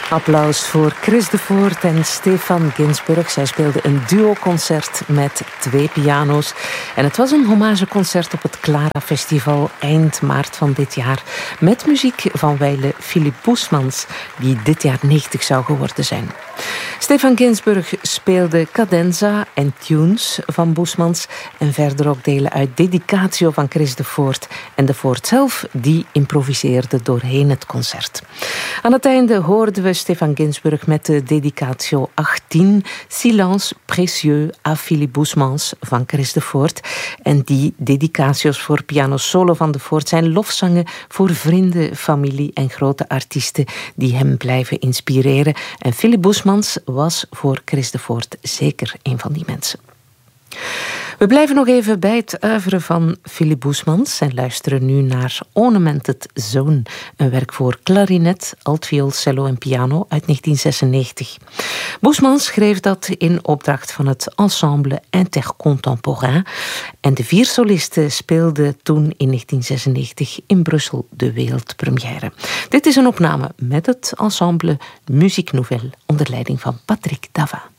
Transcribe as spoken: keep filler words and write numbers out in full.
Applaus voor Chris de Voort en Stefan Ginsburg. Zij speelden een duoconcert met twee piano's. En het was een hommageconcert op het Clara Festival eind maart van dit jaar. Met muziek van wijle Philip Boesmans, die dit jaar negentig zou geworden zijn. Stefan Ginsburg speelde cadenza en tunes van Boesmans. En verder ook delen uit Dedicatio van Chris de Voort. En de Voort zelf, die improviseerde doorheen het concert. Aan het einde hoorden we Stefan Ginsburg met de Dedicatio achttien, Silence précieux à Philippe Boesmans van Chris de Voort. En die dedicatio's voor piano solo van de Voort zijn lofzangen voor vrienden, familie en grote artiesten die hem blijven inspireren. En Philippe Boesmans was voor Chris de Voort zeker een van die mensen. We blijven nog even bij het oeuvre van Philippe Boesmans en luisteren nu naar Ornamented Zone, een werk voor klarinet, altviool, cello en piano uit negentien zesennegentig. Boesmans schreef dat in opdracht van het Ensemble Intercontemporain en de vier solisten speelden toen in negentien zesennegentig in Brussel de wereldpremière. Dit is een opname met het ensemble Musique Nouvelle onder leiding van Patrick Dava.